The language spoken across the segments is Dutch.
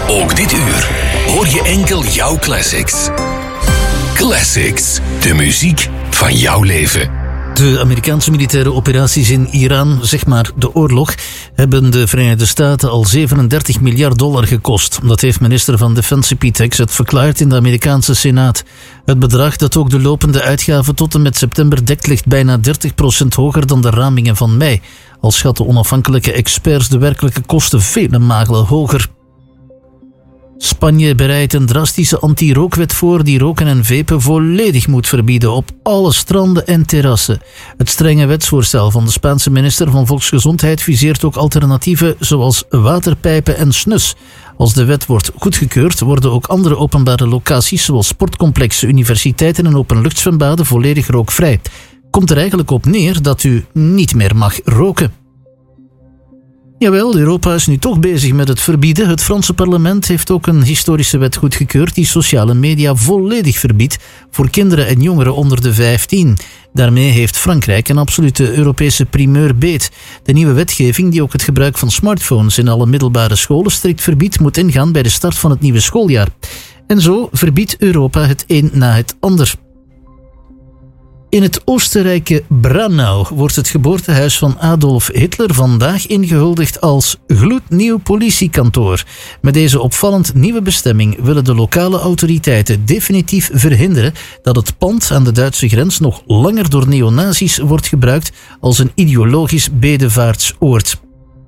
Ook dit uur hoor je enkel jouw classics. Classics, de muziek van jouw leven. De Amerikaanse militaire operaties in Iran, zeg maar de oorlog, hebben de Verenigde Staten al $37 miljard gekost. Dat heeft minister van Defensie Pete Hegseth verklaard in de Amerikaanse Senaat. Het bedrag dat ook de lopende uitgaven tot en met september dekt ligt bijna 30% hoger dan de ramingen van mei. Al schatten onafhankelijke experts de werkelijke kosten vele malen hoger. Spanje bereidt een drastische anti-rookwet voor die roken en vapen volledig moet verbieden op alle stranden en terrassen. Het strenge wetsvoorstel van de Spaanse minister van Volksgezondheid viseert ook alternatieven zoals waterpijpen en snus. Als de wet wordt goedgekeurd, worden ook andere openbare locaties zoals sportcomplexen, universiteiten en openluchtzwembaden volledig rookvrij. Komt er eigenlijk op neer dat u niet meer mag roken. Jawel, Europa is nu toch bezig met het verbieden. Het Franse parlement heeft ook een historische wet goedgekeurd die sociale media volledig verbiedt voor kinderen en jongeren onder de 15. Daarmee heeft Frankrijk een absolute Europese primeur beet. De nieuwe wetgeving, die ook het gebruik van smartphones in alle middelbare scholen strikt verbiedt, moet ingaan bij de start van het nieuwe schooljaar. En zo verbiedt Europa het een na het ander. In het Oostenrijkse Braunau wordt het geboortehuis van Adolf Hitler vandaag ingehuldigd als gloednieuw politiekantoor. Met deze opvallend nieuwe bestemming willen de lokale autoriteiten definitief verhinderen dat het pand aan de Duitse grens nog langer door neonazis wordt gebruikt als een ideologisch bedevaartsoord.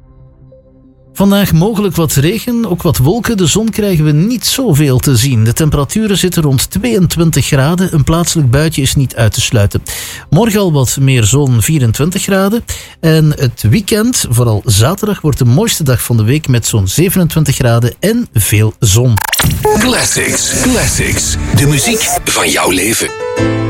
Vandaag mogelijk wat regen, ook wat wolken. De zon krijgen we niet zoveel te zien. De temperaturen zitten rond 22 graden. Een plaatselijk buitje is niet uit te sluiten. Morgen al wat meer zon, 24 graden. En het weekend, vooral zaterdag, wordt de mooiste dag van de week met zo'n 27 graden en veel zon. Classics, de muziek van jouw leven.